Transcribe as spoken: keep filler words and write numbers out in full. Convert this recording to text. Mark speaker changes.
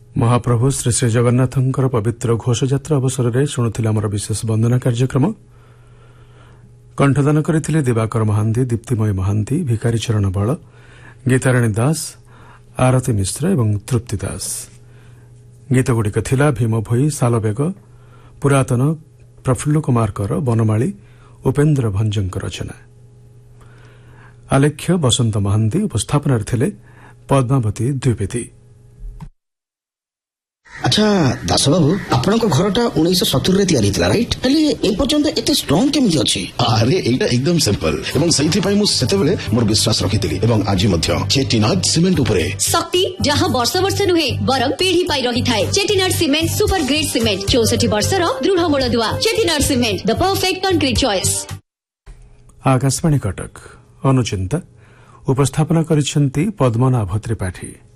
Speaker 1: महाप्रभु श्री श्री जगन्नाथंकर पवित्र घोषयात्रा अवसर में शुणुथिले आमर विशेष वंदना कार्यक्रम कंठदान करथिले दिवाकर महांती, दीप्तिमय महांती, भिकारी चरण बल, गीताराणी दास, आरती मिश्र एवं तृप्ति दास। गीतगुड़िक थिला भीम भोई, सालबेग, पुरातन, प्रफुल्ल कुमारकर, बनमाली, उपेन्द्र भंजंक रचना। आलेख्य बसंत महांती, उपस्थापन थिले पद्मावती द्विवेदी।
Speaker 2: अच्छा दास बाबू, आपनक घरटा उन्नीस सत्तर रे तैयारी थिला राइट? हेले ए पर्यंत एते स्ट्रांग केमि अछि?
Speaker 3: अरे एटा एकदम सिंपल एवं सही पई मु सेतेबेले मोर विश्वास रखितिली एवं आज मध्य चेटिनाड सीमेंट उपरे
Speaker 4: शक्ति जहां वर्ष वर्ष नुहे बरम पीढ़ी पाई रही थाए। Chettinad cement super grade cement चौसठ वर्ष रो दृढ़ मूलदुआ। Chettinad cement the perfect concrete choice.
Speaker 1: Akashvani Cuttack अनुचिंता उपस्थापना करिसेंती Padmanabha Tripathi.